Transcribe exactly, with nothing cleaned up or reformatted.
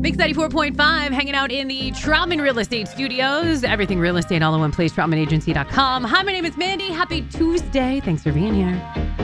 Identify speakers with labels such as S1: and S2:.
S1: Mix ninety-four point five, hanging out in the Troutman Real Estate Studios. Everything real estate, all in one place, troutman agency dot com. Hi, my name is Mandy. Happy Tuesday. Thanks for being here.